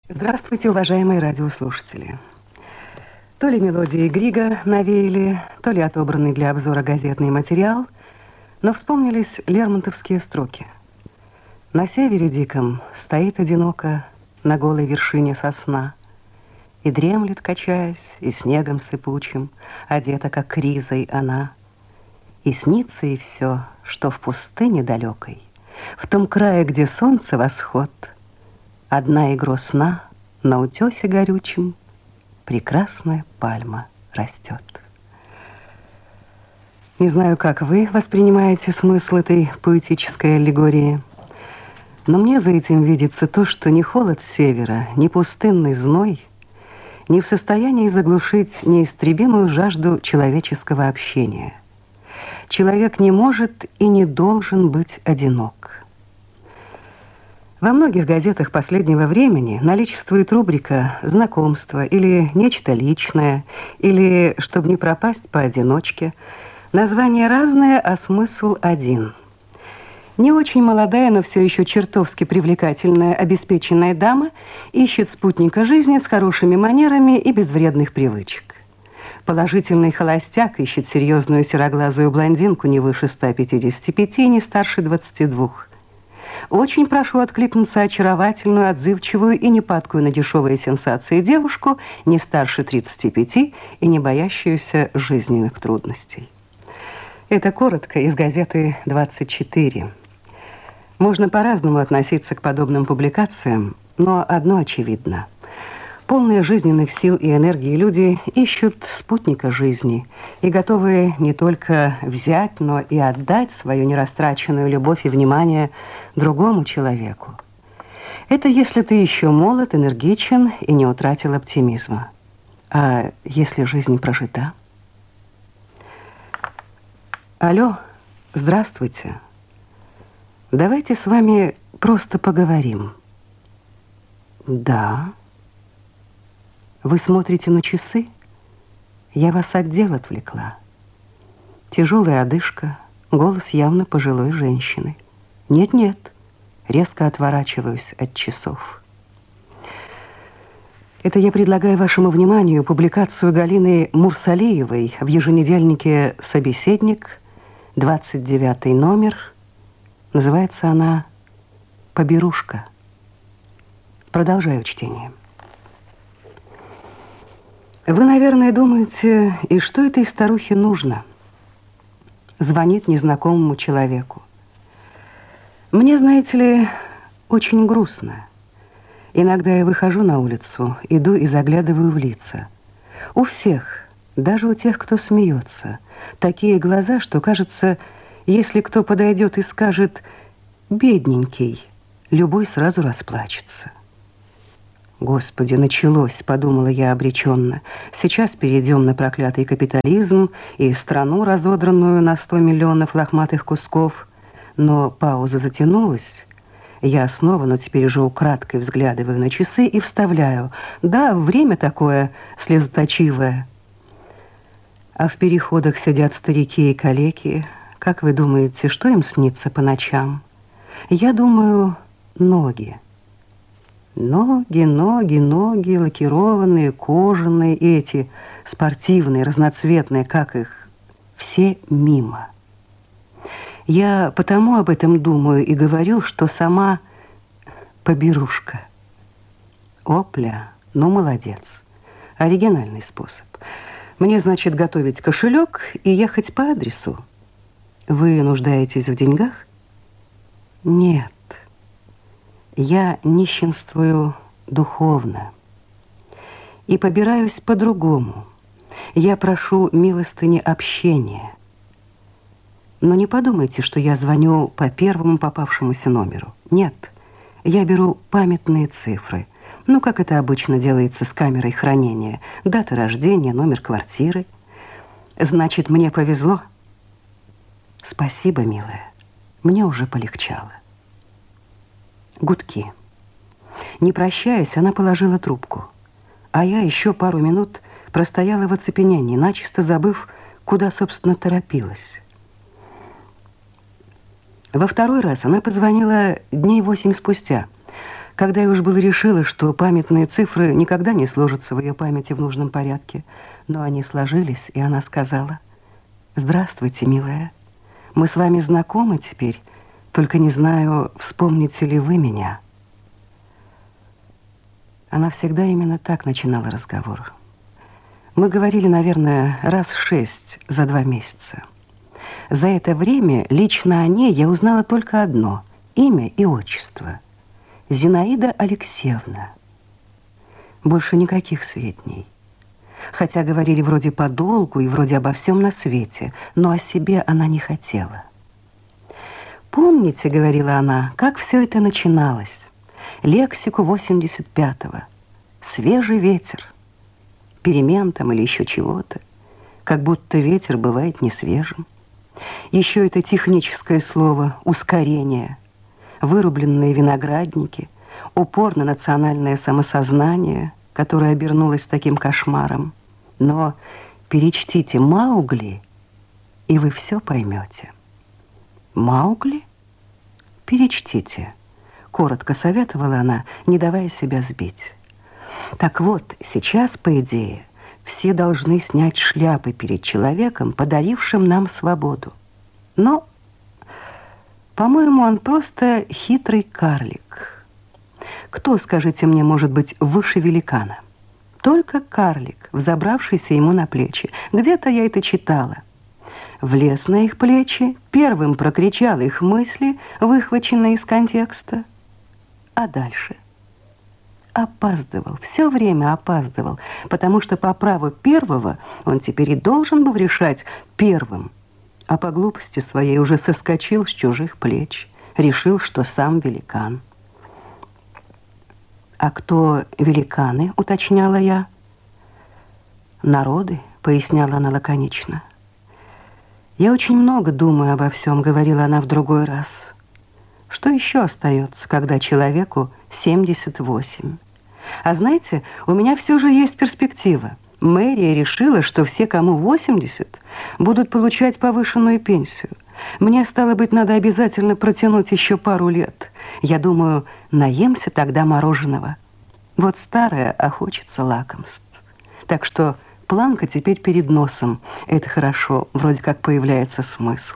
Здравствуйте, уважаемые радиослушатели. То ли мелодии Грига навеяли, то ли отобранный для обзора газетный материал, но вспомнились лермонтовские строки. На севере диком стоит одиноко на голой вершине сосна, и дремлет, качаясь, и снегом сыпучим, одета, как ризой она. И снится ей все, что в пустыне далекой, в том крае, где солнце восход, одна и грустна, на утесе горючем прекрасная пальма растет. Не знаю, как вы воспринимаете смысл этой поэтической аллегории, но мне за этим видится то, что ни холод севера, ни пустынный зной не в состоянии заглушить неистребимую жажду человеческого общения. Человек не может и не должен быть одинок. Во многих газетах последнего времени наличествует рубрика «Знакомство» или «Нечто личное», или «Чтобы не пропасть поодиночке». Название разное, а смысл один. Не очень молодая, но все еще чертовски привлекательная, обеспеченная дама ищет спутника жизни с хорошими манерами и без вредных привычек. Положительный холостяк ищет серьезную сероглазую блондинку не выше 155 и не старше 22. Очень прошу откликнуться очаровательную, отзывчивую и не падкую на дешевые сенсации девушку не старше 35 и не боящуюся жизненных трудностей. Это коротко из газеты «24». Можно по-разному относиться к подобным публикациям, но одно очевидно. Полные жизненных сил и энергии люди ищут спутника жизни и готовы не только взять, но и отдать свою нерастраченную любовь и внимание другому человеку. Это если ты еще молод, энергичен и не утратил оптимизма. А если жизнь прожита? Алло, здравствуйте. Давайте с вами просто поговорим. Да. Вы смотрите на часы? Я вас от дел отвлекла. Тяжелая одышка, голос явно пожилой женщины. Нет-нет, резко отворачиваюсь от часов. Это я предлагаю вашему вниманию публикацию Галины Мурсалиевой в еженедельнике «Собеседник», 29 номер. Называется она «Поберушка». Продолжаю чтение. Вы, наверное, думаете, и что этой старухе нужно? Звонит незнакомому человеку. Мне, знаете ли, очень грустно. Иногда я выхожу на улицу, иду и заглядываю в лица. У всех, даже у тех, кто смеется, такие глаза, что, кажется, если кто подойдет и скажет «бедненький», любой сразу расплачется. «Господи, началось», — подумала я обреченно. «Сейчас перейдем на проклятый капитализм и страну, разодранную на 100 миллионов лохматых кусков». Но пауза затянулась. Я снова, но теперь уже украдкой взглядываю на часы и вставляю. Да, время такое слезоточивое. А в переходах сидят старики и калеки. Как вы думаете, что им снится по ночам? Я думаю, ноги. Ноги, ноги, ноги, лакированные, кожаные, эти спортивные, разноцветные, как их, все мимо. Я потому об этом думаю и говорю, что сама поберушка. Опля, ну молодец. Оригинальный способ. Мне, значит, готовить кошелек и ехать по адресу. Вы нуждаетесь в деньгах? Нет. Я нищенствую духовно и побираюсь по-другому. Я прошу милостыни общения. Но не подумайте, что я звоню по первому попавшемуся номеру. Нет, я беру памятные цифры. Ну, как это обычно делается с камерой хранения. Дата рождения, номер квартиры. Значит, мне повезло? Спасибо, милая. Мне уже полегчало. Гудки. Не прощаясь, она положила трубку. А я еще пару минут простояла в оцепенении, начисто забыв, куда, собственно, торопилась. Во второй раз она позвонила дней 8 спустя, Когда я уж было решила, что памятные цифры никогда не сложатся в ее памяти в нужном порядке, но они сложились, и она сказала: «Здравствуйте, милая. Мы с вами знакомы теперь, только не знаю, вспомните ли вы меня». Она всегда именно так начинала разговор. Мы говорили, наверное, раз 6 за 2 месяца. За это время лично о ней я узнала только одно – имя и отчество. Зинаида Алексеевна. Больше никаких сведений. Хотя говорили вроде подолгу и вроде обо всем на свете, но о себе она не хотела. «Помните, — говорила она, — как все это начиналось? Лексику 85-го. Свежий ветер. Перемен там или еще чего-то. Как будто ветер бывает не свежим. Еще это техническое слово «ускорение». Вырубленные виноградники, упор на национальное самосознание, которое обернулось таким кошмаром. Но перечтите «Маугли», и вы все поймете. «Маугли? Перечтите», — коротко советовала она, не давая себя сбить. Так вот, сейчас, по идее, все должны снять шляпы перед человеком, подарившим нам свободу. Но, по-моему, он просто хитрый карлик. Кто, скажите мне, может быть выше великана? Только карлик, взобравшийся ему на плечи. Где-то я это читала. Влез на их плечи, первым прокричал их мысли, выхваченные из контекста. А дальше? Опаздывал, все время опаздывал, потому что по праву первого он теперь и должен был решать первым. А по глупости своей уже соскочил с чужих плеч, решил, что сам великан. «А кто великаны?» — уточняла я. «Народы», — поясняла она лаконично. «Я очень много думаю обо всем», — говорила она в другой раз. «Что еще остается, когда человеку 78? А знаете, у меня все же есть перспектива. Мэрия решила, что все, кому 80, будут получать повышенную пенсию. Мне, стало быть, надо обязательно протянуть еще пару лет. Я думаю, наемся тогда мороженого. Вот старое, а хочется лакомств. Так что планка теперь перед носом. Это хорошо, вроде как появляется смысл».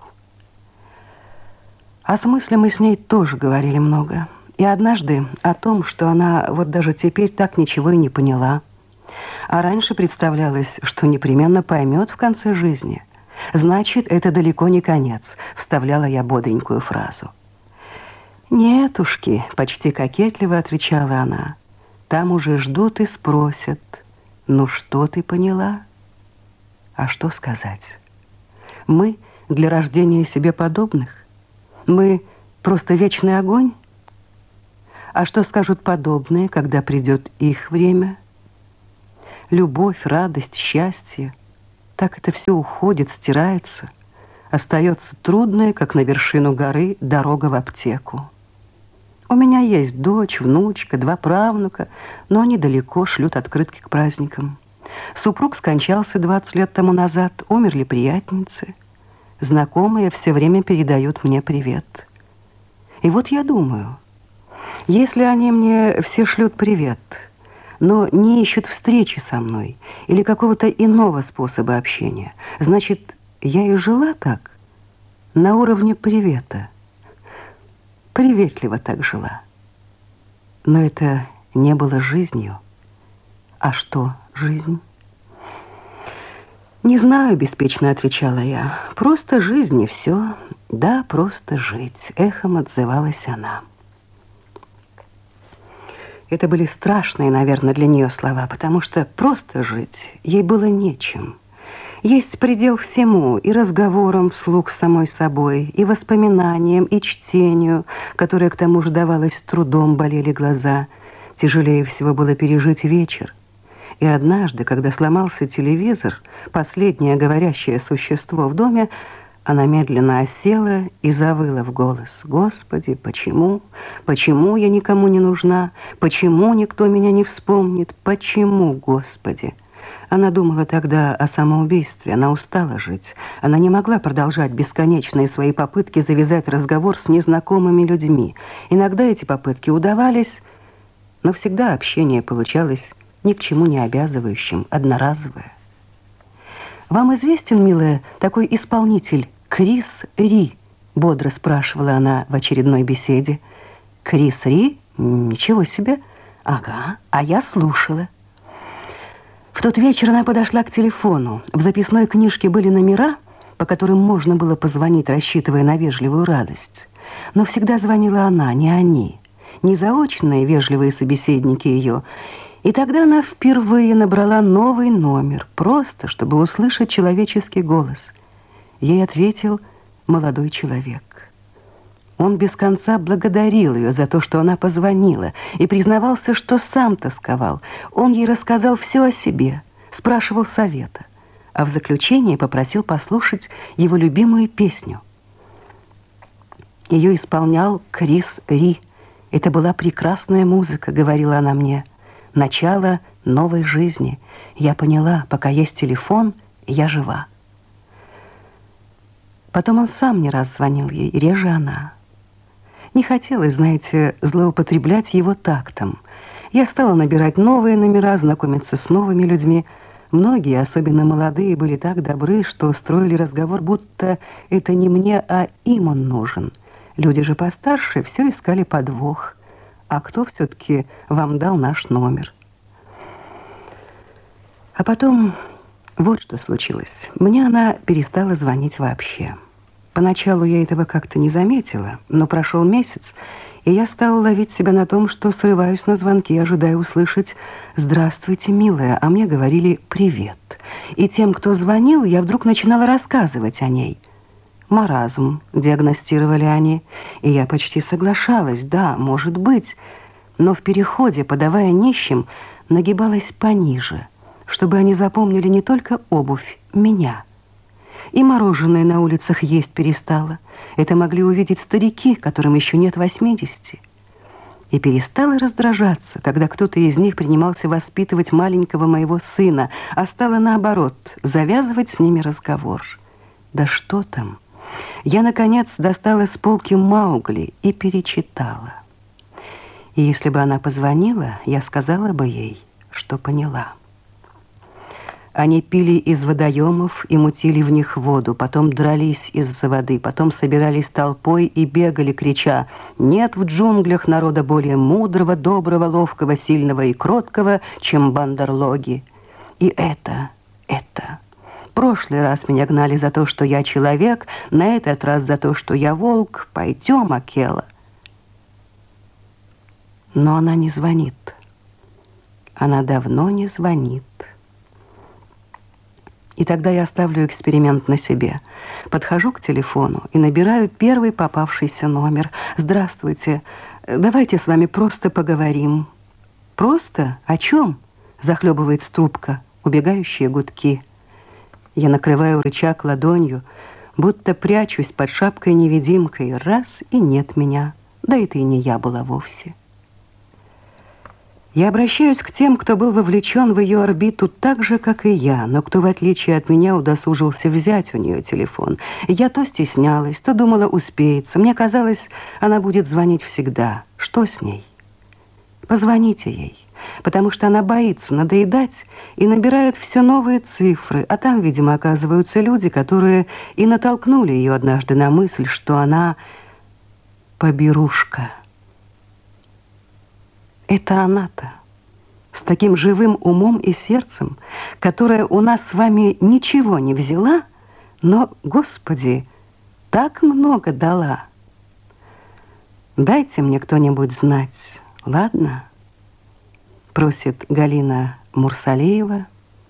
О смысле мы с ней тоже говорили много. И однажды о том, что она вот даже теперь так ничего и не поняла. А раньше представлялось, что непременно поймет в конце жизни. «Значит, это далеко не конец», — вставляла я бодренькую фразу. «Нетушки», — почти кокетливо отвечала она, — «там уже ждут и спросят, ну что ты поняла?» А что сказать? Мы для рождения себе подобных? Мы просто вечный огонь? А что скажут подобные, когда придет их время? Любовь, радость, счастье. Так это все уходит, стирается. Остается трудная, как на вершину горы, дорога в аптеку. У меня есть дочь, внучка, 2 правнука, но они далеко, шлют открытки к праздникам. Супруг скончался 20 лет тому назад, умерли приятельницы. Знакомые все время передают мне привет. И вот я думаю, если они мне все шлют привет, но не ищут встречи со мной или какого-то иного способа общения, значит, я и жила так, на уровне привета. Приветливо так жила. Но это не было жизнью. А что жизнь? «Не знаю», — беспечно отвечала я. «Просто жизнь и все. Да, просто жить», — эхом отзывалась она. Это были страшные, наверное, для нее слова, потому что просто жить ей было нечем. Есть предел всему, и разговорам вслух с самой собой, и воспоминаниям, и чтению, которое к тому же давалось с трудом, болели глаза. Тяжелее всего было пережить вечер. И однажды, когда сломался телевизор, последнее говорящее существо в доме, она медленно осела и завыла в голос: «Господи, почему? Почему я никому не нужна? Почему никто меня не вспомнит? Почему, Господи?» Она думала тогда о самоубийстве, она устала жить. Она не могла продолжать бесконечные свои попытки завязать разговор с незнакомыми людьми. Иногда эти попытки удавались, но всегда общение получалось ни к чему не обязывающим, одноразовое. «Вам известен, милая, такой исполнитель Крис Ри?» — бодро спрашивала она в очередной беседе. «Крис Ри? Ничего себе! Ага, а я слушала». В тот вечер она подошла к телефону. В записной книжке были номера, по которым можно было позвонить, рассчитывая на вежливую радость. Но всегда звонила она, не они, не заочные вежливые собеседники ее. И тогда она впервые набрала новый номер, просто чтобы услышать человеческий голос. Ей ответил молодой человек. Он без конца благодарил ее за то, что она позвонила, и признавался, что сам тосковал. Он ей рассказал все о себе, спрашивал совета, а в заключение попросил послушать его любимую песню. Ее исполнял Крис Ри. «Это была прекрасная музыка», — говорила она мне. «Начало новой жизни. Я поняла, пока есть телефон, я жива». Потом он сам не раз звонил ей, реже она. Не хотелось, знаете, злоупотреблять его тактом. Я стала набирать новые номера, знакомиться с новыми людьми. Многие, особенно молодые, были так добры, что устроили разговор, будто это не мне, а им он нужен. Люди же постарше все искали подвох. А кто все-таки вам дал наш номер? А потом вот что случилось. Мне она перестала звонить вообще. Поначалу я этого как-то не заметила, но прошел месяц, и я стала ловить себя на том, что срываюсь на звонки, ожидая услышать «Здравствуйте, милая», а мне говорили «Привет». И тем, кто звонил, я вдруг начинала рассказывать о ней. «Маразм», диагностировали они, и я почти соглашалась, да, может быть, но в переходе, подавая нищим, нагибалась пониже, чтобы они запомнили не только обувь, меня. И мороженое на улицах есть перестала. Это могли увидеть старики, которым еще нет 80. И перестала раздражаться, когда кто-то из них принимался воспитывать маленького моего сына, а стала наоборот, завязывать с ними разговор. Да что там? Я, наконец, достала с полки Маугли и перечитала. И если бы она позвонила, я сказала бы ей, что поняла. Они пили из водоемов и мутили в них воду, потом дрались из-за воды, потом собирались толпой и бегали, крича: «Нет в джунглях народа более мудрого, доброго, ловкого, сильного и кроткого, чем бандерлоги». И это. Прошлый раз меня гнали за то, что я человек, на этот раз за то, что я волк. Пойдем, Акела. Но она не звонит. Она давно не звонит. И тогда я ставлю эксперимент на себе. Подхожу к телефону и набираю первый попавшийся номер. «Здравствуйте, давайте с вами просто поговорим». «Просто? О чем?» — захлебывается трубка, убегающие гудки. Я накрываю рычаг ладонью, будто прячусь под шапкой-невидимкой. Раз — и нет меня. Да это и не я была вовсе. Я обращаюсь к тем, кто был вовлечен в ее орбиту так же, как и я, но кто, в отличие от меня, удосужился взять у нее телефон. Я то стеснялась, то думала, успеется. Мне казалось, она будет звонить всегда. Что с ней? Позвоните ей, потому что она боится надоедать и набирает все новые цифры, а там, видимо, оказываются люди, которые и натолкнули ее однажды на мысль, что она поберушка. Это она-то, с таким живым умом и сердцем, которая у нас с вами ничего не взяла, но, Господи, так много дала. Дайте мне кто-нибудь знать, ладно? Просит Галина Мурсалеева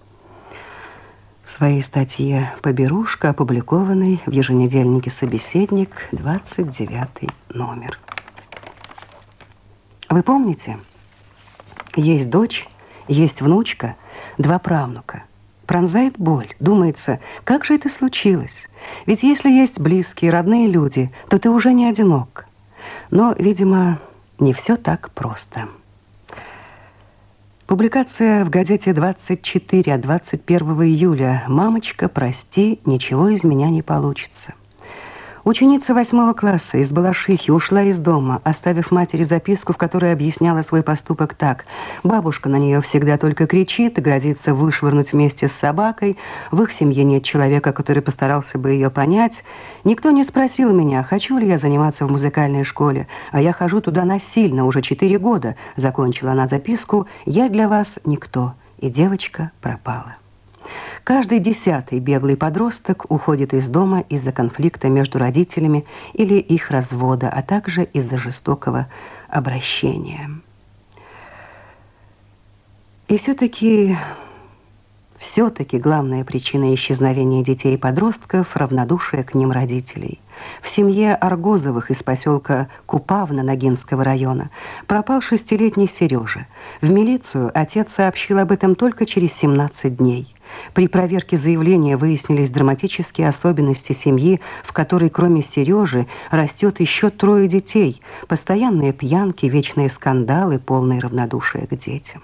в своей статье «Поберушка», опубликованной в еженедельнике «Собеседник», 29 номер. Вы помните? Есть дочь, есть внучка, 2 правнука. Пронзает боль. Думается, как же это случилось? Ведь если есть близкие, родные люди, то ты уже не одинок. Но, видимо, не все так просто. Публикация в газете «24» от 21 июля. «Мамочка, прости, ничего из меня не получится». Ученица 8 класса из Балашихи ушла из дома, оставив матери записку, в которой объясняла свой поступок так. Бабушка на нее всегда только кричит и грозится вышвырнуть вместе с собакой. В их семье нет человека, который постарался бы ее понять. Никто не спросил меня, хочу ли я заниматься в музыкальной школе, а я хожу туда насильно уже 4 года. Закончила она записку. Я для вас никто. И девочка пропала. Каждый 10-й беглый подросток уходит из дома из-за конфликта между родителями или их развода, а также из-за жестокого обращения. И все-таки главная причина исчезновения детей и подростков – равнодушие к ним родителей. В семье Аргозовых из поселка Купавна Ногинского района пропал 6-летний Сережа. В милицию отец сообщил об этом только через 17 дней. При проверке заявления выяснились драматические особенности семьи, в которой кроме Сережи растет еще 3 детей, постоянные пьянки, вечные скандалы, полное равнодушие к детям.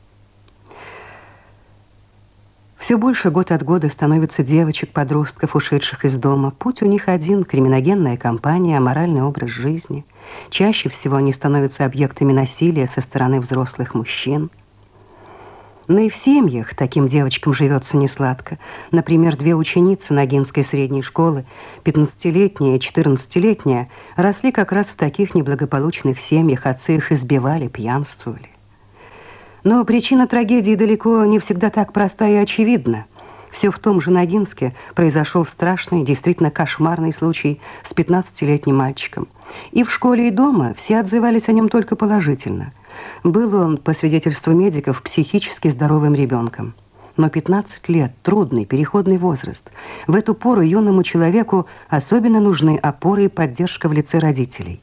Все больше год от года становится девочек-подростков, ушедших из дома. Путь у них один – криминогенная компания, аморальный образ жизни. Чаще всего они становятся объектами насилия со стороны взрослых мужчин. Но и в семьях таким девочкам живется несладко. Например, 2 ученицы Ногинской средней школы, 15-летняя и 14-летняя, росли как раз в таких неблагополучных семьях, отцы их избивали, пьянствовали. Но причина трагедии далеко не всегда так проста и очевидна. Все в том же Ногинске произошел страшный, действительно кошмарный случай с 15-летним мальчиком. И в школе, и дома все отзывались о нем только положительно. Был он, по свидетельству медиков, психически здоровым ребенком. Но 15 лет – трудный, переходный возраст. В эту пору юному человеку особенно нужны опоры и поддержка в лице родителей.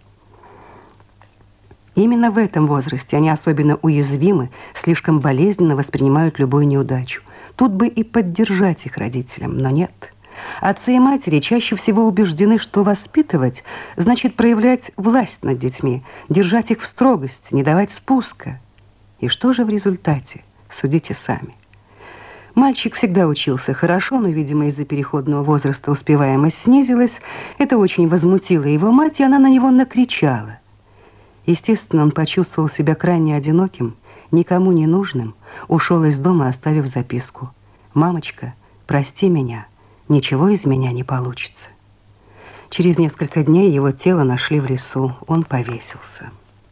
Именно в этом возрасте они особенно уязвимы, слишком болезненно воспринимают любую неудачу. Тут бы и поддержать их родителям, но нет. Отцы и матери чаще всего убеждены, что воспитывать значит проявлять власть над детьми, держать их в строгости, не давать спуска. И что же в результате? Судите сами. Мальчик всегда учился хорошо, но, видимо, из-за переходного возраста успеваемость снизилась. Это очень возмутило его мать, и она на него накричала. Естественно, он почувствовал себя крайне одиноким, никому не нужным, ушел из дома, оставив записку. «Мамочка, прости меня, ничего из меня не получится». Через несколько дней его тело нашли в лесу, он повесился.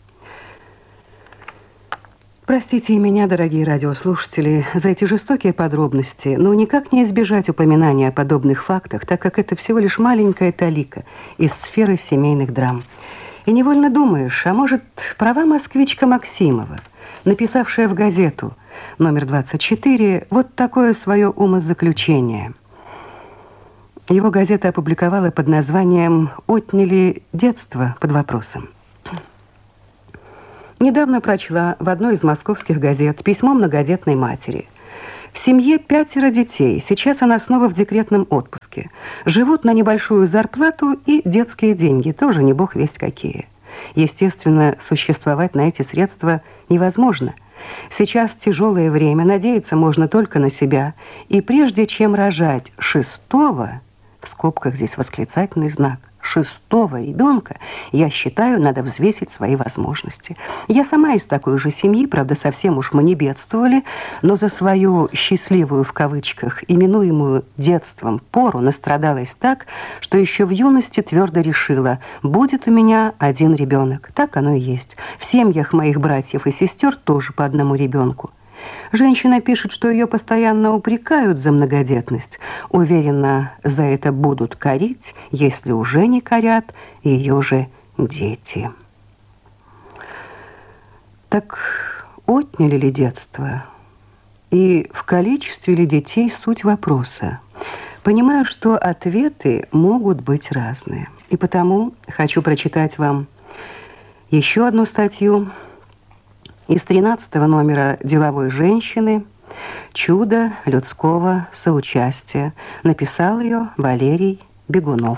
Простите и меня, дорогие радиослушатели, за эти жестокие подробности, но никак не избежать упоминания о подобных фактах, так как это всего лишь маленькая талика из сферы семейных драм. И невольно думаешь, а может, права москвичка Максимова, написавшая в газету номер 24 вот такое свое умозаключение. Его газета опубликовала под названием «Отняли детство?» под вопросом. Недавно прочла в одной из московских газет письмо многодетной матери. В семье 5 детей, сейчас она снова в декретном отпуске. Живут на небольшую зарплату и детские деньги, тоже не бог весть какие. Естественно, существовать на эти средства невозможно. Сейчас тяжелое время, надеяться можно только на себя. И прежде чем рожать 6-го, в скобках здесь восклицательный знак, 6-го ребенка, я считаю, надо взвесить свои возможности. Я сама из такой же семьи, правда, совсем уж мы не бедствовали, но за свою «счастливую» в кавычках, именуемую детством, пору настрадалась так, что еще в юности твердо решила, будет у меня 1 ребенок. Так оно и есть. В семьях моих братьев и сестер тоже по 1 ребенку. Женщина пишет, что ее постоянно упрекают за многодетность. Уверена, за это будут корить, если уже не корят ее же дети. Так отняли ли детство? И в количестве ли детей суть вопроса? Понимаю, что ответы могут быть разные. И потому хочу прочитать вам еще одну статью из 13-го номера «Деловой женщины» «Чудо людского соучастия». Написал ее Валерий Бегунов.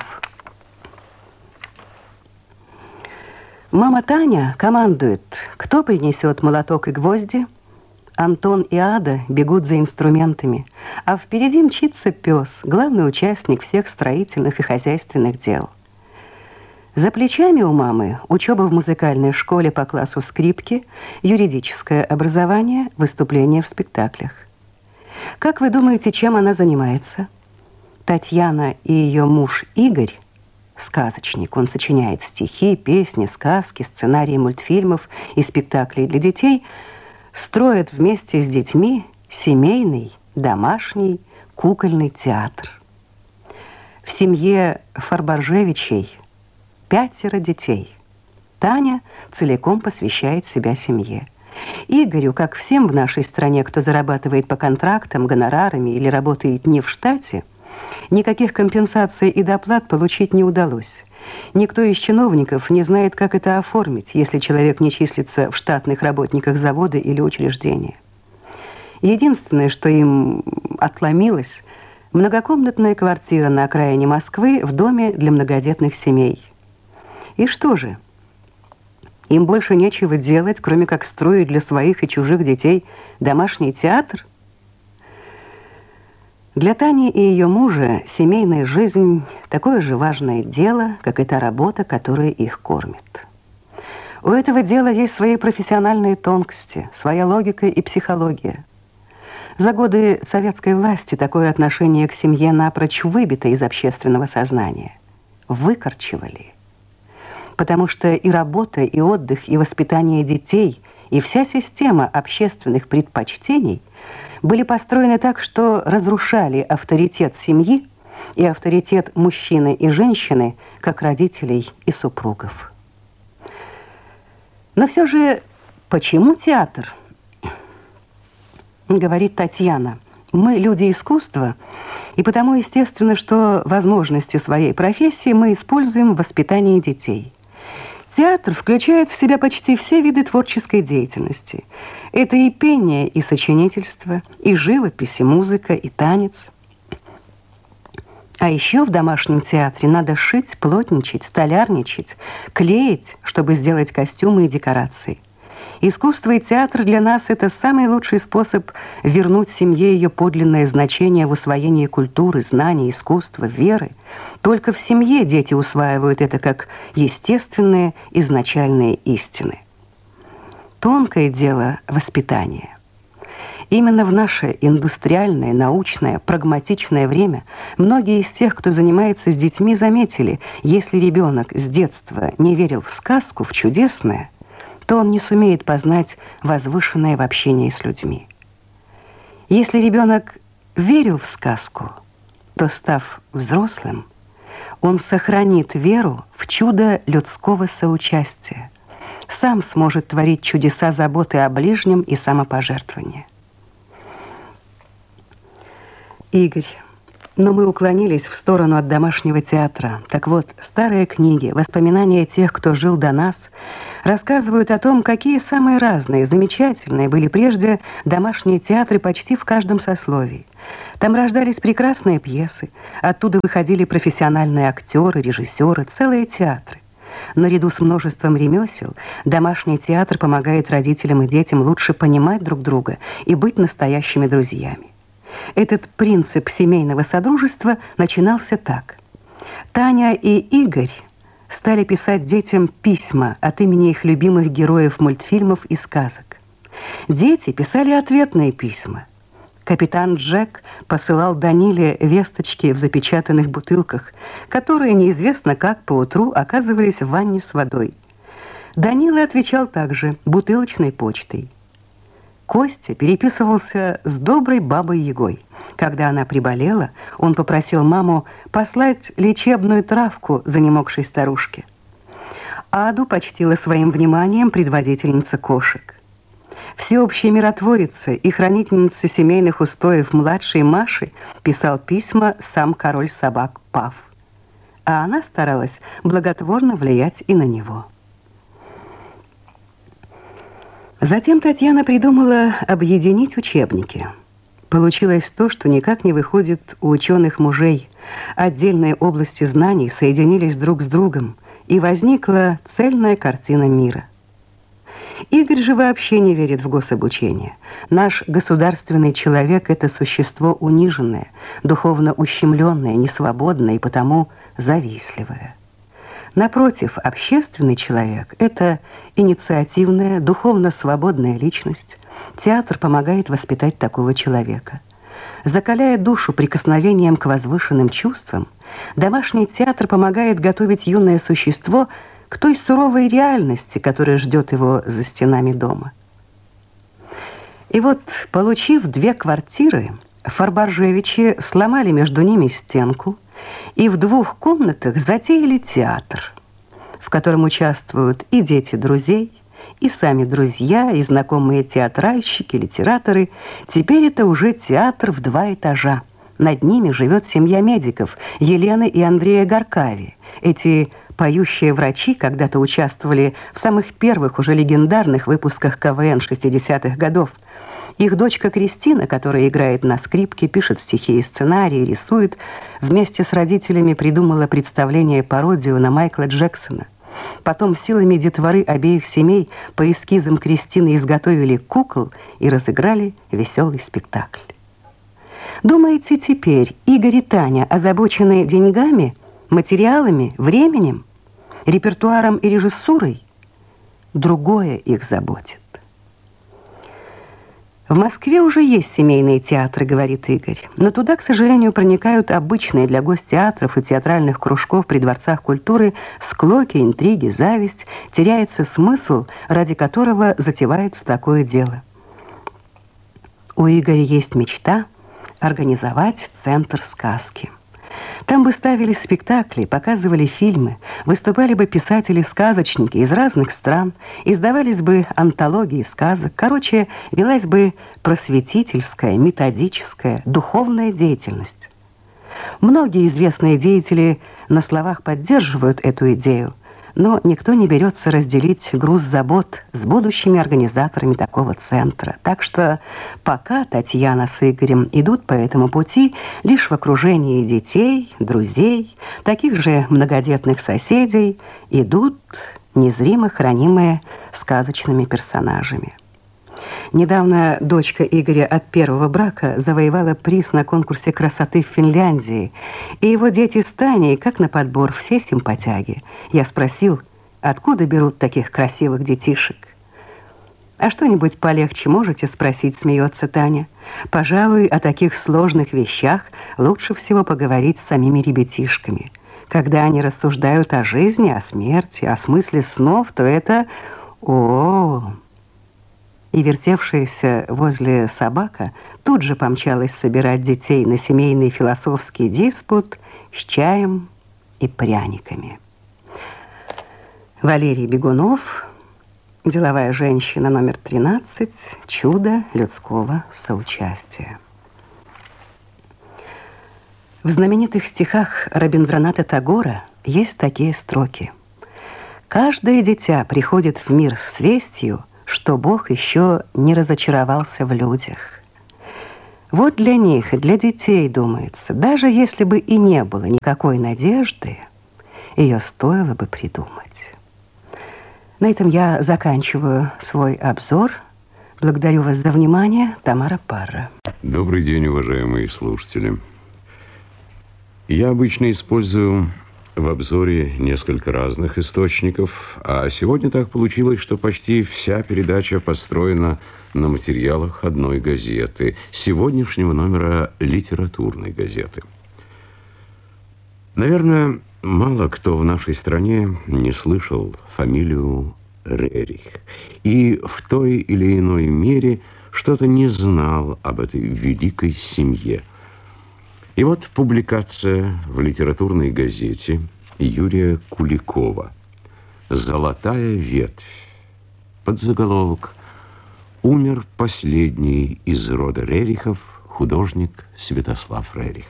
Мама Таня командует, кто принесет молоток и гвозди. Антон и Ада бегут за инструментами, а впереди мчится пес, главный участник всех строительных и хозяйственных дел. За плечами у мамы учеба в музыкальной школе по классу скрипки, юридическое образование, выступления в спектаклях. Как вы думаете, чем она занимается? Татьяна и ее муж Игорь – сказочник. Он сочиняет стихи, песни, сказки, сценарии мультфильмов и спектаклей для детей, строят вместе с детьми семейный, домашний, кукольный театр. В семье Фарбаржевичей 5 детей. Таня целиком посвящает себя семье. Игорю, как всем в нашей стране, кто зарабатывает по контрактам, гонорарами или работает не в штате, никаких компенсаций и доплат получить не удалось. Никто из чиновников не знает, как это оформить, если человек не числится в штатных работниках завода или учреждения. Единственное, что им отломилось – многокомнатная квартира на окраине Москвы в доме для многодетных семей. И что же? Им больше нечего делать, кроме как строить для своих и чужих детей домашний театр? Для Тани и ее мужа семейная жизнь – такое же важное дело, как и та работа, которая их кормит. У этого дела есть свои профессиональные тонкости, своя логика и психология. За годы советской власти такое отношение к семье напрочь выбито из общественного сознания. Выкорчевали. Потому что и работа, и отдых, и воспитание детей, и вся система общественных предпочтений были построены так, что разрушали авторитет семьи и авторитет мужчины и женщины, как родителей и супругов. Но все же, почему театр? Говорит Татьяна. Мы люди искусства, и потому естественно, что возможности своей профессии мы используем в воспитании детей. Театр включает в себя почти все виды творческой деятельности. Это и пение, и сочинительство, и живопись, и музыка, и танец. А еще в домашнем театре надо шить, плотничать, столярничать, клеить, чтобы сделать костюмы и декорации. Искусство и театр для нас – это самый лучший способ вернуть семье ее подлинное значение в усвоении культуры, знаний, искусства, веры. Только в семье дети усваивают это как естественные, изначальные истины. Тонкое дело воспитания. Именно в наше индустриальное, научное, прагматичное время многие из тех, кто занимается с детьми, заметили, если ребенок с детства не верил в сказку, в чудесное, то он не сумеет познать возвышенное в общении с людьми. Если ребенок верил в сказку, то, став взрослым, он сохранит веру в чудо людского соучастия, сам сможет творить чудеса заботы о ближнем и самопожертвования. Игорь, но мы уклонились в сторону от домашнего театра. Так вот, старые книги, воспоминания тех, кто жил до нас, рассказывают о том, какие самые разные, замечательные были прежде домашние театры почти в каждом сословии. Там рождались прекрасные пьесы, оттуда выходили профессиональные актеры, режиссеры, целые театры. Наряду с множеством ремесел, домашний театр помогает родителям и детям лучше понимать друг друга и быть настоящими друзьями. Этот принцип семейного содружества начинался так. Таня и Игорь стали писать детям письма от имени их любимых героев мультфильмов и сказок. Дети писали ответные письма. Капитан Джек посылал Даниле весточки в запечатанных бутылках, которые неизвестно как поутру оказывались в ванне с водой. Данила отвечал также бутылочной почтой. Костя переписывался с доброй бабой Ягой. Когда она приболела, он попросил маму послать лечебную травку занемогшей старушке. Аду почтила своим вниманием предводительница кошек. Всеобщей миротворице и хранительнице семейных устоев младшей Маши писал письма сам король собак Пав. А она старалась благотворно влиять и на него. Затем Татьяна придумала объединить учебники. Получилось то, что никак не выходит у ученых мужей. Отдельные области знаний соединились друг с другом, и возникла цельная картина мира. Игорь же вообще не верит в гособучение. Наш государственный человек – это существо униженное, духовно ущемленное, несвободное и потому завистливое. Напротив, общественный человек – это инициативная, духовно свободная личность. Театр помогает воспитать такого человека. Закаляя душу прикосновением к возвышенным чувствам, домашний театр помогает готовить юное существо к той суровой реальности, которая ждет его за стенами дома. И вот, получив 2 квартиры, Фарбаржевичи сломали между ними стенку и в 2 комнатах затеяли театр, в котором участвуют и дети друзей, и сами друзья, и знакомые театральщики, литераторы. Теперь это уже театр в 2 этажа. Над ними живет семья медиков Елены и Андрея Гаркави. Эти поющие врачи когда-то участвовали в самых первых, уже легендарных выпусках КВН 60-х годов. Их дочка Кристина, которая играет на скрипке, пишет стихи и сценарии, рисует, вместе с родителями придумала представление-пародию на Майкла Джексона. Потом силами детворы обеих семей по эскизам Кристины изготовили кукол и разыграли веселый спектакль. Думаете, теперь Игорь и Таня озабочены деньгами, материалами, временем, репертуаром и режиссурой? Другое их заботит. В Москве уже есть семейные театры, говорит Игорь, но туда, к сожалению, проникают обычные для гостеатров и театральных кружков при дворцах культуры склоки, интриги, зависть, теряется смысл, ради которого затевается такое дело. У Игоря есть мечта организовать центр сказки. Там бы ставили спектакли, показывали фильмы, выступали бы писатели-сказочники из разных стран, издавались бы антологии сказок. Короче, велась бы просветительская, методическая, духовная деятельность. Многие известные деятели на словах поддерживают эту идею, но никто не берется разделить груз забот с будущими организаторами такого центра. Так что пока Татьяна с Игорем идут по этому пути лишь в окружении детей, друзей, таких же многодетных соседей, идут незримо хранимые сказочными персонажами. Недавно дочка Игоря от первого брака завоевала приз на конкурсе красоты в Финляндии, и его дети с Таней, как на подбор, все симпатяги. Я спросил, откуда берут таких красивых детишек? «А что-нибудь полегче можете спросить?» — смеется Таня. «Пожалуй, о таких сложных вещах лучше всего поговорить с самими ребятишками. Когда они рассуждают о жизни, о смерти, о смысле снов, то это... О-о-о!» И вертевшаяся возле собака тут же помчалась собирать детей на семейный философский диспут с чаем и пряниками. Валерий Бегунов, деловая женщина номер 13, чудо людского соучастия. В знаменитых стихах Рабиндраната Тагора есть такие строки. «Каждое дитя приходит в мир с вестью, что Бог еще не разочаровался в людях». Вот для них, для детей, думается, даже если бы и не было никакой надежды, ее стоило бы придумать. На этом я заканчиваю свой обзор. Благодарю вас за внимание. Тамара Парра. Добрый день, уважаемые слушатели. Я обычно использую в обзоре несколько разных источников, а сегодня так получилось, что почти вся передача построена на материалах одной газеты, сегодняшнего номера литературной газеты. Наверное, мало кто в нашей стране не слышал фамилию Рерих и в той или иной мере что-то не знал об этой великой семье. И вот публикация в литературной газете Юрия Куликова «Золотая ветвь». Подзаголовок: «Умер последний из рода Рерихов художник Святослав Рерих».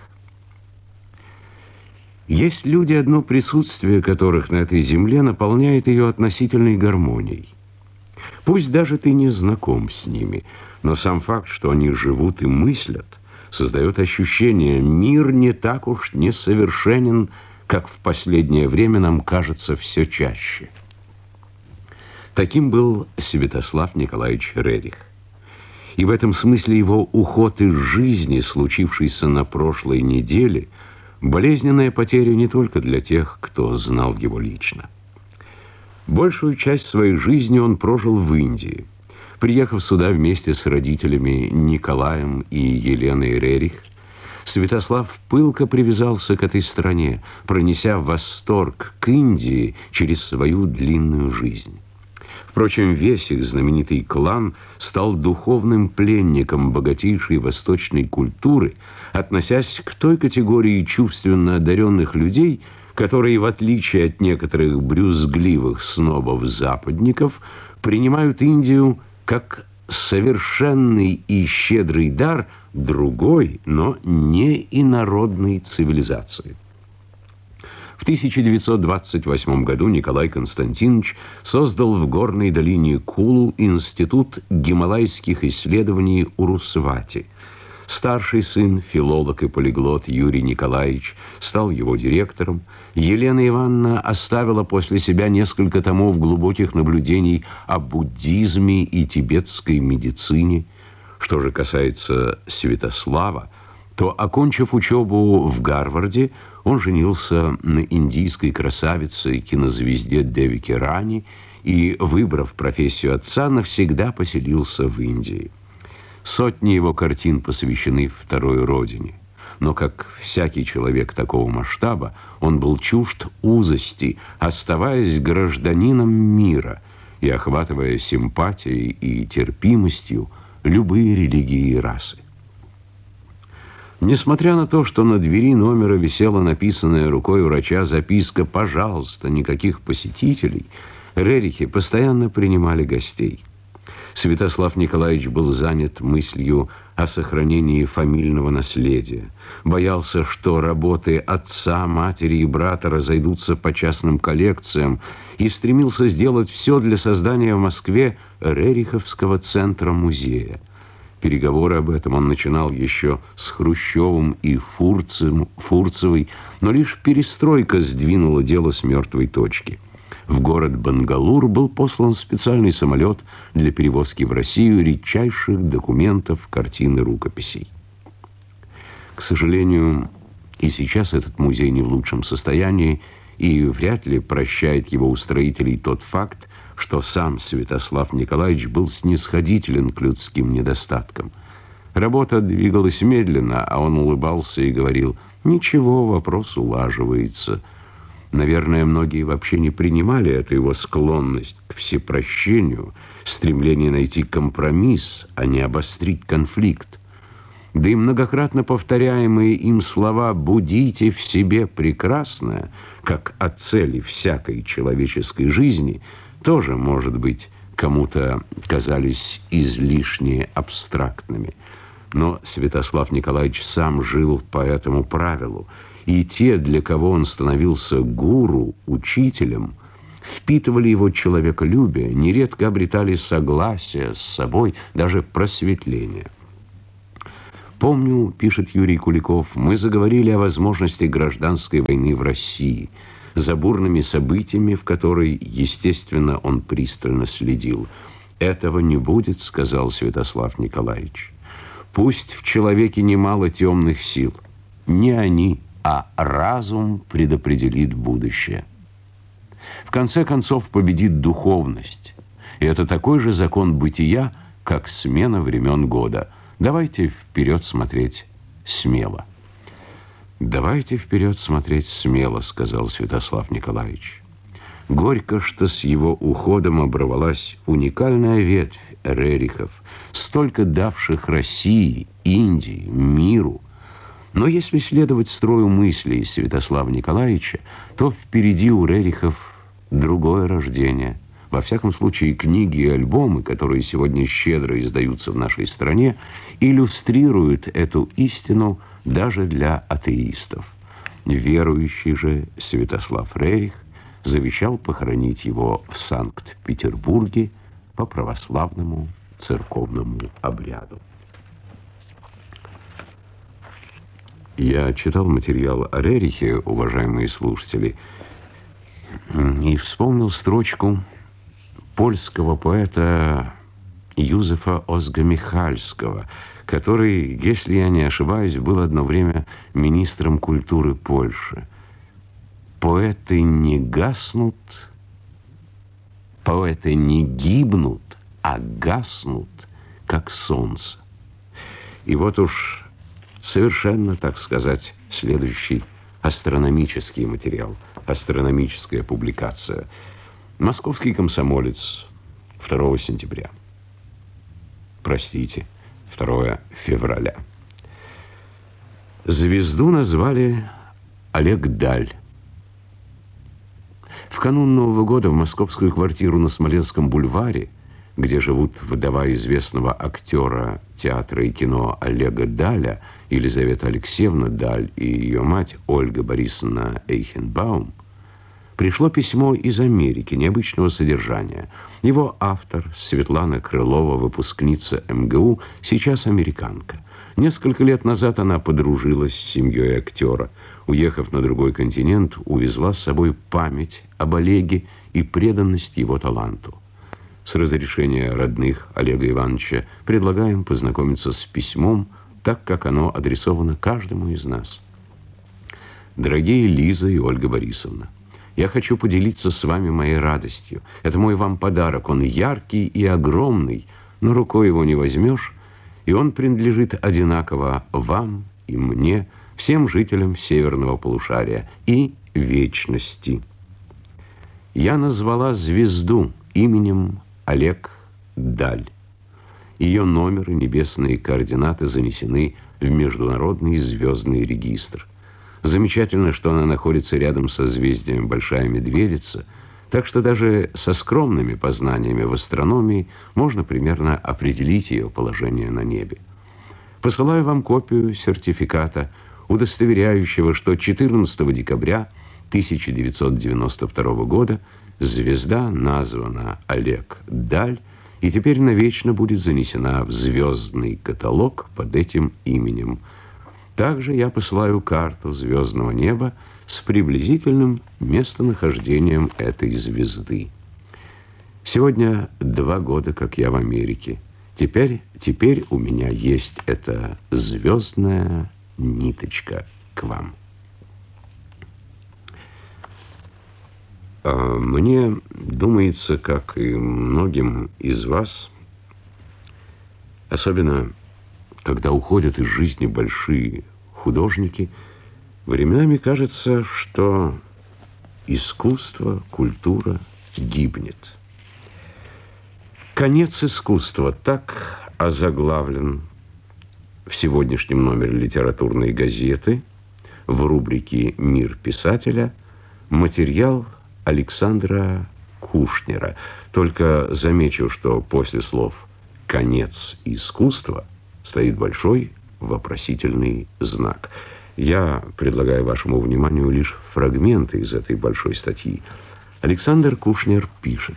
Есть люди, одно присутствие которых на этой земле наполняет ее относительной гармонией. Пусть даже ты не знаком с ними, но сам факт, что они живут и мыслят, создает ощущение: мир не так уж несовершенен, как в последнее время нам кажется все чаще. Таким был Святослав Николаевич Рерих. И в этом смысле его уход из жизни, случившийся на прошлой неделе, Болезненная потеря не только для тех, кто знал его лично. Большую часть своей жизни он прожил в Индии. Приехав сюда вместе с родителями Николаем и Еленой Рерих, Святослав пылко привязался к этой стране, пронеся восторг к Индии через свою длинную жизнь. Впрочем, весь их знаменитый клан стал духовным пленником богатейшей восточной культуры, относясь к той категории чувственно одаренных людей, которые, в отличие от некоторых брюзгливых снобов-западников, принимают Индию как совершенный и щедрый дар другой, но не инородной цивилизации. В 1928 году Николай Константинович создал в горной долине Кулу институт гималайских исследований Урусвати. Старший сын, филолог и полиглот Юрий Николаевич, стал его директором. Елена Ивановна оставила после себя несколько томов глубоких наблюдений о буддизме и тибетской медицине. Что же касается Святослава, то, окончив учебу в Гарварде, он женился на индийской красавице, кинозвезде Девике Рани и, выбрав профессию отца, навсегда поселился в Индии. Сотни его картин посвящены второй родине. Но, как всякий человек такого масштаба, он был чужд узости, оставаясь гражданином мира и охватывая симпатией и терпимостью любые религии и расы. Несмотря на то, что на двери номера висела написанная рукой врача записка «Пожалуйста, никаких посетителей», Рерихи постоянно принимали гостей. Святослав Николаевич был занят мыслью о сохранении фамильного наследия, боялся, что работы отца, матери и брата разойдутся по частным коллекциям, и стремился сделать все для создания в Москве Рериховского центра-музея. Переговоры об этом он начинал еще с Хрущевым и Фурцевой, но лишь перестройка сдвинула дело с мертвой точки. В город Бангалур был послан специальный самолет для перевозки в Россию редчайших документов, картин и рукописей. К сожалению, и сейчас этот музей не в лучшем состоянии, и вряд ли прощает его устроителей тот факт, что сам Святослав Николаевич был снисходителен к людским недостаткам. Работа двигалась медленно, а он улыбался и говорил: «Ничего, вопрос улаживается». Наверное, многие вообще не принимали эту его склонность к всепрощению, стремление найти компромисс, а не обострить конфликт. Да и многократно повторяемые им слова «будите в себе прекрасное», как о цели всякой человеческой жизни, тоже, может быть, кому-то казались излишне абстрактными. Но Святослав Николаевич сам жил по этому правилу, и те, для кого он становился гуру, учителем, впитывали его человеколюбие, нередко обретали согласие с собой, даже просветление. «Помню, — пишет Юрий Куликов, — мы заговорили о возможности гражданской войны в России, за бурными событиями, в которой, естественно, он пристально следил. Этого не будет, — сказал Святослав Николаевич. Пусть в человеке немало темных сил, не они, а разум предопределит будущее. В конце концов победит духовность, и это такой же закон бытия, как смена времен года. Давайте вперед смотреть смело». «Давайте вперед смотреть смело», — сказал Святослав Николаевич. Горько, что с его уходом оборвалась уникальная ветвь Рерихов, столько давших России, Индии, миру. Но если следовать строю мыслей Святослава Николаевича, то впереди у Рерихов другое рождение. Во всяком случае, книги и альбомы, которые сегодня щедро издаются в нашей стране, иллюстрируют эту истину даже для атеистов. Верующий же Святослав Рерих завещал похоронить его в Санкт-Петербурге по православному церковному обряду. Я читал материал о Рерихе, уважаемые слушатели, и вспомнил строчку польского поэта Юзефа Озга-Михальского, который, если я не ошибаюсь, был одно время министром культуры Польши. Поэты не гаснут, поэты не гибнут, а гаснут, как солнце. И вот уж совершенно, так сказать, следующий астрономический материал, астрономическая публикация. «Московский комсомолец», 2 сентября. Простите, 2 февраля. Звезду назвали Олег Даль. В канун Нового года в московскую квартиру на Смоленском бульваре, где живут вдова известного актера театра и кино Олега Даля, Елизавета Алексеевна Даль и ее мать Ольга Борисовна Эйхенбаум, пришло письмо из Америки необычного содержания. Его автор, Светлана Крылова, выпускница МГУ, сейчас американка. Несколько лет назад она подружилась с семьей актера. Уехав на другой континент, увезла с собой память об Олеге и преданность его таланту. С разрешения родных Олега Ивановича предлагаем познакомиться с письмом, так как оно адресовано каждому из нас. Дорогие Лиза и Ольга Борисовна, я хочу поделиться с вами моей радостью. Это мой вам подарок. Он яркий и огромный, но рукой его не возьмешь, и он принадлежит одинаково вам и мне, всем жителям северного полушария и вечности. Я назвала звезду именем Олег Даль. Ее номер и небесные координаты занесены в Международный звездный регистр. Замечательно, что она находится рядом со созвездием Большая Медведица, так что даже со скромными познаниями в астрономии можно примерно определить ее положение на небе. Посылаю вам копию сертификата, удостоверяющего, что 14 декабря 1992 года звезда названа Олег Даль и теперь навечно будет занесена в звездный каталог под этим именем. Также я посылаю карту звездного неба с приблизительным местонахождением этой звезды. Сегодня 2 года, как я в Америке. Теперь у меня есть эта звездная ниточка к вам. Мне думается, как и многим из вас, особенно когда уходят из жизни большие художники, временами кажется, что искусство, культура гибнет. Конец искусства так озаглавлен в сегодняшнем номере литературной газеты в рубрике «Мир писателя» материал Александра Кушнера. Только замечу, что после слов «конец искусства» стоит большой вопросительный знак. Я предлагаю вашему вниманию лишь фрагменты из этой большой статьи. Александр Кушнер пишет: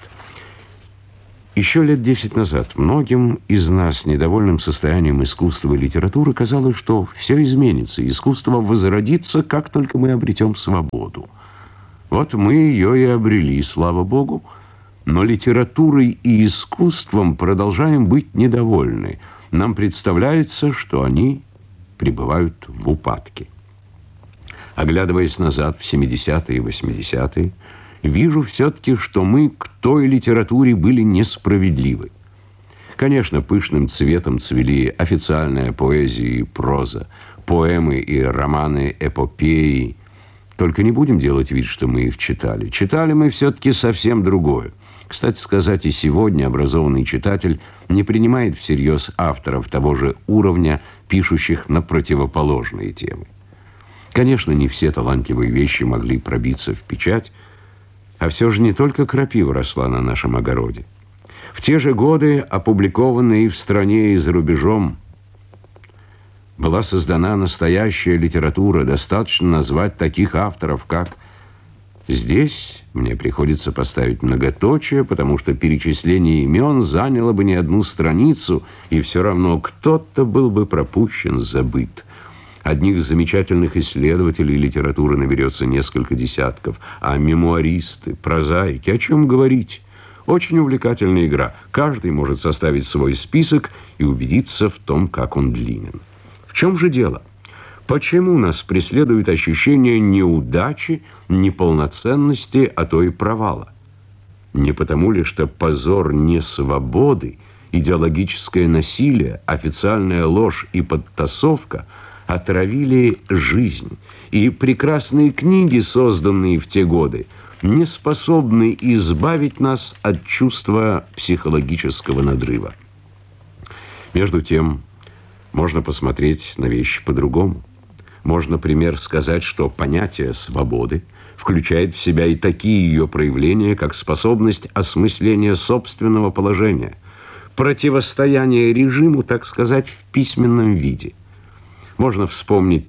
«Еще лет 10 назад многим из нас, недовольным состоянием искусства и литературы, казалось, что все изменится, и искусство возродится, как только мы обретем свободу. Вот мы ее и обрели, слава Богу, но литературой и искусством продолжаем быть недовольны. Нам представляется, что они пребывают в упадке. Оглядываясь назад в 70-е и 80-е, вижу все-таки, что мы к той литературе были несправедливы. Конечно, пышным цветом цвели официальная поэзия и проза, поэмы и романы-эпопеи. Только не будем делать вид, что мы их читали. Читали мы все-таки совсем другое. Кстати сказать, и сегодня образованный читатель не принимает всерьез авторов того же уровня, пишущих на противоположные темы. Конечно, не все талантливые вещи могли пробиться в печать, а все же не только крапива росла на нашем огороде. В те же годы, опубликованные и в стране, и за рубежом, была создана настоящая литература. Достаточно назвать таких авторов, как... Здесь мне приходится поставить многоточие, потому что перечисление имен заняло бы не одну страницу, и все равно кто-то был бы пропущен, забыт. Одних замечательных исследователей литературы наберется несколько десятков, а мемуаристы, прозаики, о чем говорить? Очень увлекательная игра. Каждый может составить свой список и убедиться в том, как он длинен. В чем же дело? Почему нас преследует ощущение неудачи, неполноценности, а то и провала? Не потому ли, что позор несвободы, идеологическое насилие, официальная ложь и подтасовка отравили жизнь, и прекрасные книги, созданные в те годы, не способны избавить нас от чувства психологического надрыва? Между тем, можно посмотреть на вещи по-другому. Можно, например, сказать, что понятие свободы включает в себя и такие ее проявления, как способность осмысления собственного положения, противостояние режиму, так сказать, в письменном виде. Можно вспомнить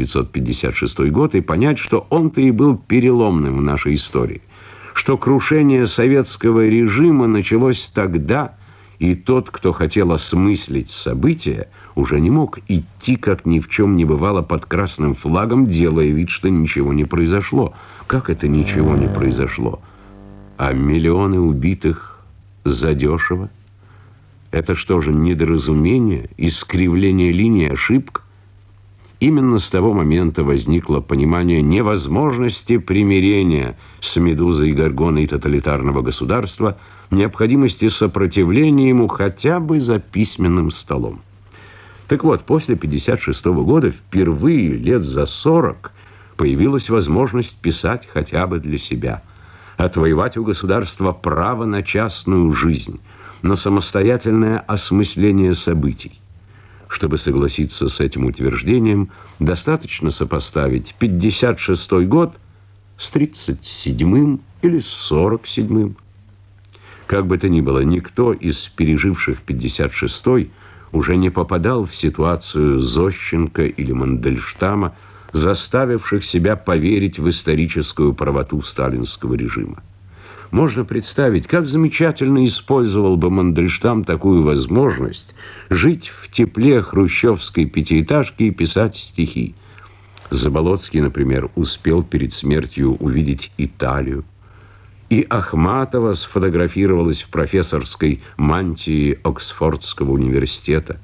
1956 год и понять, что он-то и был переломным в нашей истории, что крушение советского режима началось тогда, и тот, кто хотел осмыслить события, уже не мог идти, как ни в чем не бывало, под красным флагом, делая вид, что ничего не произошло. Как это ничего не произошло? А миллионы убитых задешево? Это что же, недоразумение, искривление линии, ошибка? Именно с того момента возникло понимание невозможности примирения с Медузой и Горгоной тоталитарного государства, необходимости сопротивления ему хотя бы за письменным столом. Так вот, после 1956 года впервые лет за 40 появилась возможность писать хотя бы для себя, отвоевать у государства право на частную жизнь, на самостоятельное осмысление событий. Чтобы согласиться с этим утверждением, достаточно сопоставить 1956 год с 1937 или с 1947. Как бы то ни было, никто из переживших 1956 уже не попадал в ситуацию Зощенко или Мандельштама, заставивших себя поверить в историческую правоту сталинского режима. Можно представить, как замечательно использовал бы Мандельштам такую возможность жить в тепле хрущевской пятиэтажки и писать стихи. Заболоцкий, например, успел перед смертью увидеть Италию. И Ахматова сфотографировалась в профессорской мантии Оксфордского университета.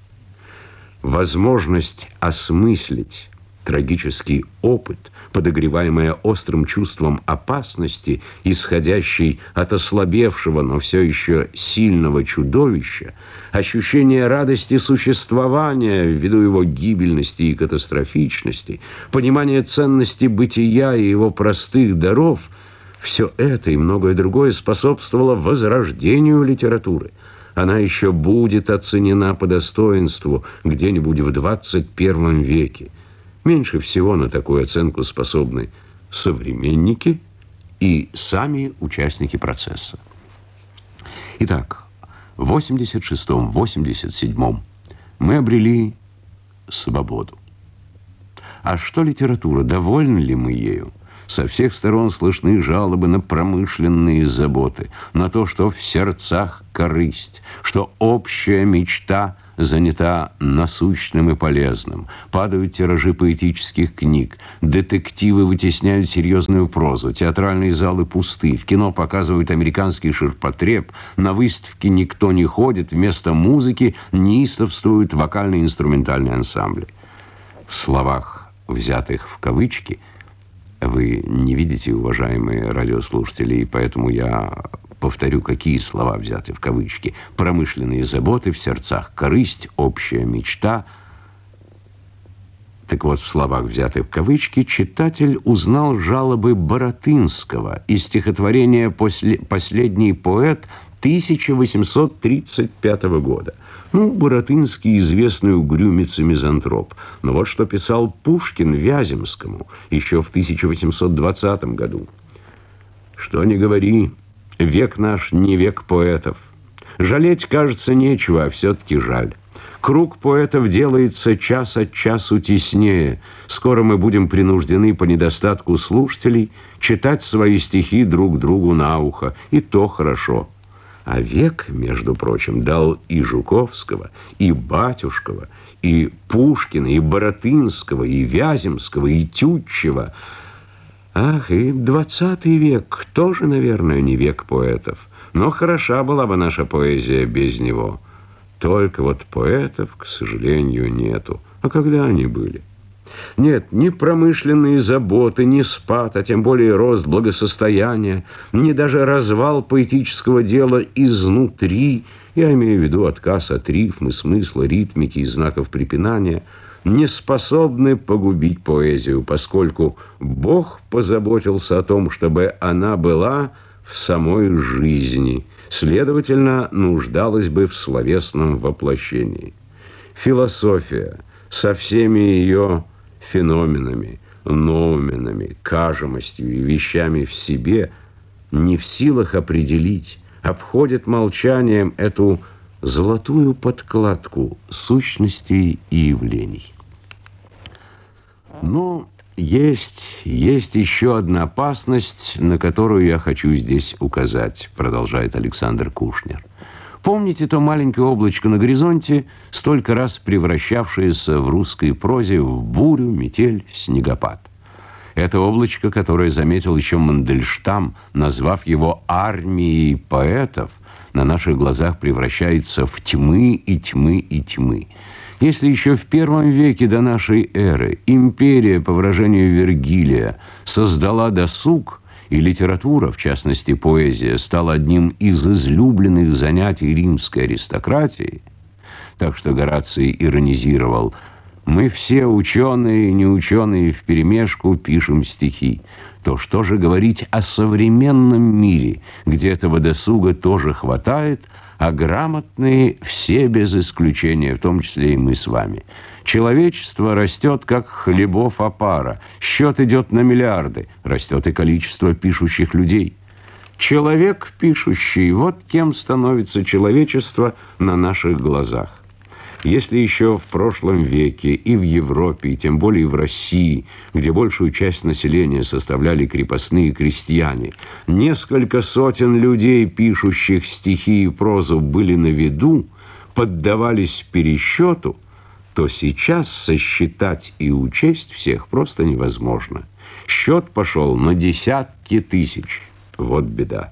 Возможность осмыслить трагический опыт, подогреваемая острым чувством опасности, исходящей от ослабевшего, но все еще сильного чудовища, ощущение радости существования ввиду его гибельности и катастрофичности, понимание ценности бытия и его простых даров — все это и многое другое способствовало возрождению литературы. Она еще будет оценена по достоинству где-нибудь в 21 веке. Меньше всего на такую оценку способны современники и сами участники процесса. Итак, в 86-м, 87-м мы обрели свободу. А что литература? Довольны ли мы ею? Со всех сторон слышны жалобы на промышленные заботы, на то, что в сердцах корысть, что общая мечта занята насущным и полезным. Падают тиражи поэтических книг, детективы вытесняют серьезную прозу, театральные залы пусты, в кино показывают американский ширпотреб, на выставки никто не ходит, вместо музыки неистовствуют вокально-инструментальные ансамбли. В словах, взятых в кавычки, вы не видите, уважаемые радиослушатели, и поэтому я повторю, какие слова взяты в кавычки. Промышленные заботы, в сердцах корысть, общая мечта. Так вот, в словах, взятых в кавычки, читатель узнал жалобы Баратынского из стихотворения «Последний поэт» 1835 года. Баратынский известный угрюмец и мизантроп. Но вот что писал Пушкин Вяземскому еще в 1820 году. «Что ни говори, век наш не век поэтов. Жалеть, кажется, нечего, а все-таки жаль. Круг поэтов делается час от часу теснее. Скоро мы будем принуждены по недостатку слушателей читать свои стихи друг другу на ухо. И то хорошо. А век, между прочим, дал и Жуковского, и Батюшкова, и Пушкина, и Баратынского, и Вяземского, и Тютчева. Ах, и 20 век тоже, наверное, не век поэтов. Но хороша была бы наша поэзия без него. Только вот поэтов, к сожалению, нету. А когда они были? Нет, ни промышленные заботы, ни спад, а тем более рост благосостояния, ни даже развал поэтического дела изнутри, я имею в виду отказ от рифмы, смысла, ритмики и знаков препинания, не способны погубить поэзию, поскольку Бог позаботился о том, чтобы она была в самой жизни, следовательно, нуждалась бы в словесном воплощении. Философия со всеми ее феноменами, ноуменами, кажемостью и вещами в себе не в силах определить, обходит молчанием эту золотую подкладку сущностей и явлений. Но есть еще одна опасность, на которую я хочу здесь указать, продолжает Александр Кушнер. Помните то маленькое облачко на горизонте, столько раз превращавшееся в русской прозе в бурю, метель, снегопад? Это облачко, которое заметил еще Мандельштам, назвав его армией поэтов, на наших глазах превращается в тьмы и тьмы и тьмы. Если еще в первом веке до нашей эры империя, по выражению Вергилия, создала досуг, и литература, в частности поэзия, стала одним из излюбленных занятий римской аристократии, так что Гораций иронизировал: «Мы все, ученые и неученые, вперемешку пишем стихи». То что же говорить о современном мире, где этого досуга тоже хватает, а грамотные все без исключения, в том числе и мы с вами. Человечество растет, как хлебов опара. Счет идет на миллиарды. Растет и количество пишущих людей. Человек пишущий, вот кем становится человечество на наших глазах. Если еще в прошлом веке и в Европе, и тем более в России, где большую часть населения составляли крепостные крестьяне, несколько сотен людей, пишущих стихи и прозу, были на виду, поддавались пересчету, то сейчас сосчитать и учесть всех просто невозможно. Счет пошел на десятки тысяч. Вот беда.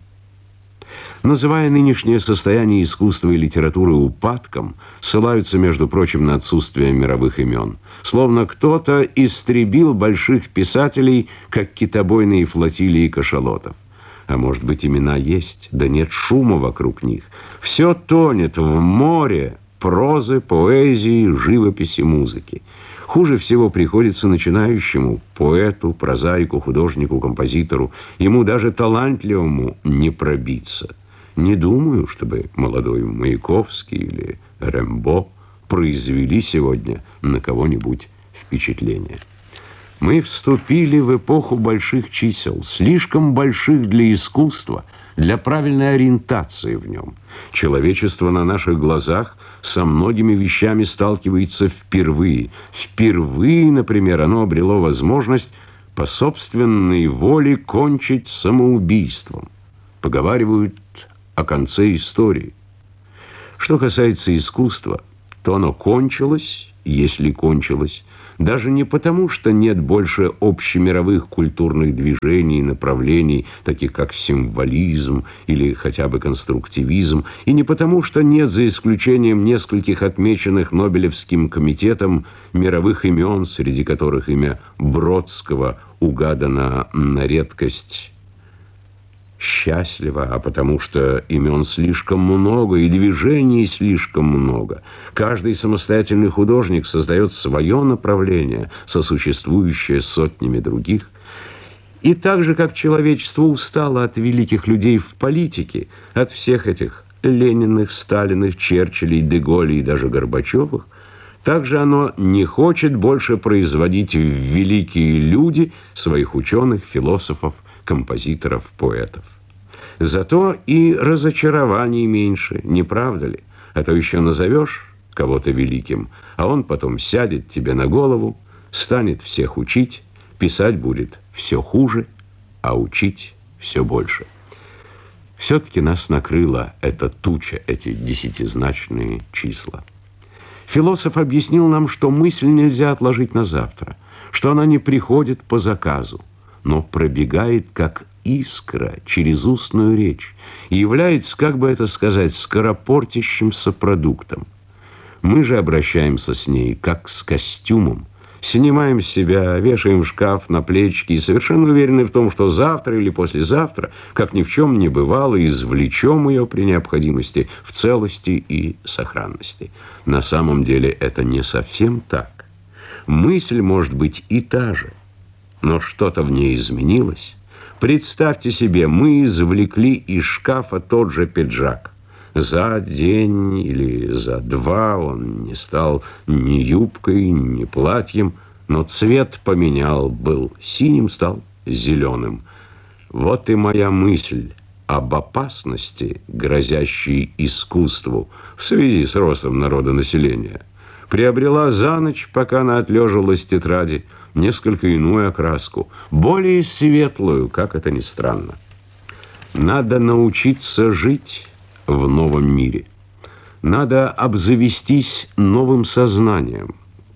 Называя нынешнее состояние искусства и литературы упадком, ссылаются, между прочим, на отсутствие мировых имен. Словно кто-то истребил больших писателей, как китобойные флотилии кашалотов. А может быть, имена есть, да нет шума вокруг них. Все тонет в море прозы, поэзии, живописи, музыки. Хуже всего приходится начинающему поэту, прозаику, художнику, композитору. Ему даже талантливому не пробиться. Не думаю, чтобы молодой Маяковский или Рембо произвели сегодня на кого-нибудь впечатление. Мы вступили в эпоху больших чисел, слишком больших для искусства, для правильной ориентации в нем. Человечество на наших глазах со многими вещами сталкивается впервые. Впервые, например, оно обрело возможность по собственной воле кончить самоубийством. Поговаривают о конце истории. Что касается искусства, то оно кончилось, если кончилось, даже не потому, что нет больше общемировых культурных движений и направлений, таких как символизм или хотя бы конструктивизм, и не потому, что нет, за исключением нескольких отмеченных Нобелевским комитетом, мировых имен, среди которых имя Бродского угадано на редкость счастливо, а потому что имен слишком много и движений слишком много. Каждый самостоятельный художник создает свое направление, сосуществующее с сотнями других. И так же, как человечество устало от великих людей в политике, от всех этих Лениных, Сталиных, Черчиллей, Де-Голлей и даже Горбачевых, также оно не хочет больше производить в великие люди своих ученых, философов, композиторов, поэтов. Зато и разочарований меньше, не правда ли? А то еще назовешь кого-то великим, а он потом сядет тебе на голову, станет всех учить, писать будет все хуже, а учить все больше. Все-таки нас накрыла эта туча, эти десятизначные числа. Философ объяснил нам, что мысль нельзя отложить на завтра, что она не приходит по заказу, но пробегает как искра через устную речь и является, как бы это сказать, скоропортящимся продуктом. Мы же обращаемся с ней, как с костюмом. Снимаем с себя, вешаем в шкаф на плечики и совершенно уверены в том, что завтра или послезавтра, как ни в чем не бывало, извлечем ее при необходимости в целости и сохранности. На самом деле это не совсем так. Мысль может быть и та же, но что-то в ней изменилось. Представьте себе, мы извлекли из шкафа тот же пиджак. За день или за два он не стал ни юбкой, ни платьем, но цвет поменял, был синим, стал зеленым. Вот и моя мысль об опасности, грозящей искусству в связи с ростом народонаселения, приобрела за ночь, пока она отлеживалась в тетради, несколько иную окраску, более светлую, как это ни странно. Надо научиться жить в новом мире. Надо обзавестись новым сознанием.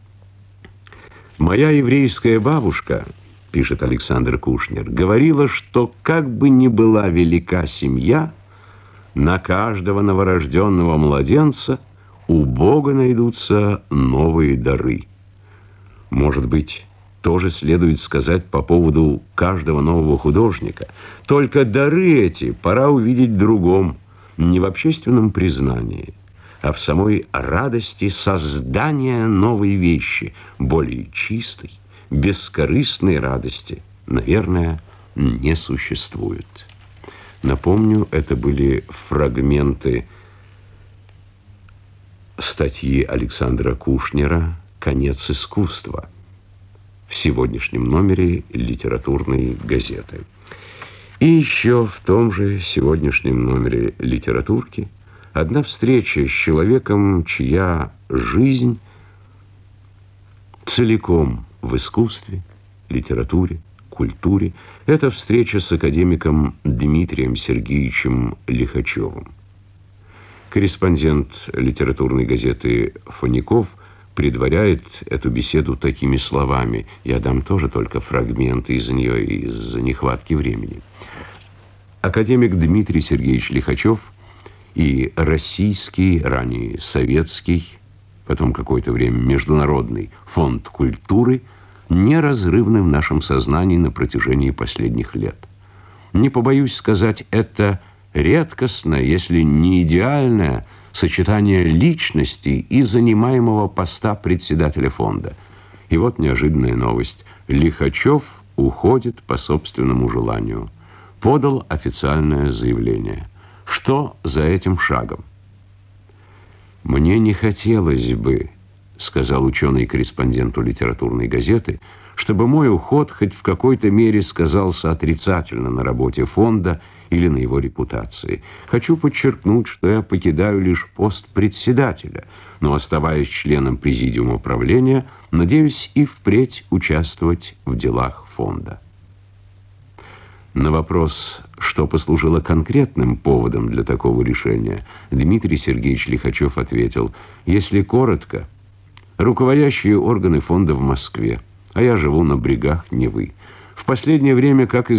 Моя еврейская бабушка, пишет Александр Кушнер, говорила, что как бы ни была велика семья, на каждого новорожденного младенца у Бога найдутся новые дары. Может быть, тоже следует сказать по поводу каждого нового художника. Только дары эти пора увидеть в другом, не в общественном признании, а в самой радости создания новой вещи, более чистой, бескорыстной радости, наверное, не существует. Напомню, это были фрагменты статьи Александра Кушнера «Конец искусства» в сегодняшнем номере литературной газеты. И еще в том же сегодняшнем номере «Литературки» одна встреча с человеком, чья жизнь целиком в искусстве, литературе, культуре. Это встреча с академиком Дмитрием Сергеевичем Лихачевым. Корреспондент литературной газеты «Фоников» предваряет эту беседу такими словами. Я дам тоже только фрагменты из нее из-за нехватки времени. Академик Дмитрий Сергеевич Лихачев и российский, ранее советский, потом какое-то время международный фонд культуры неразрывны в нашем сознании на протяжении последних лет. Не побоюсь сказать, это редкостное, если не идеальное, сочетание личности и занимаемого поста председателя фонда. И вот неожиданная новость. Лихачев уходит по собственному желанию. Подал официальное заявление. Что за этим шагом? «Мне не хотелось бы, — сказал ученый-корреспонденту литературной газеты, — чтобы мой уход хоть в какой-то мере сказался отрицательно на работе фонда или на его репутации. Хочу подчеркнуть, что я покидаю лишь пост председателя, но, оставаясь членом президиума правления, надеюсь и впредь участвовать в делах фонда». На вопрос, что послужило конкретным поводом для такого решения, Дмитрий Сергеевич Лихачев ответил: «Если коротко, руководящие органы фонда в Москве, а я живу на брегах Невы. В последнее время, как